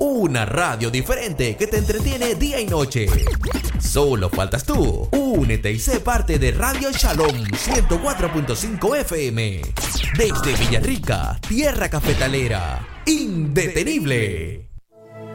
Una radio diferente que te entretiene día y noche. Solo faltas tú. Únete y sé parte de Radio Shalom 104.5 FM. Desde Villarrica, tierra cafetalera. Indetenible.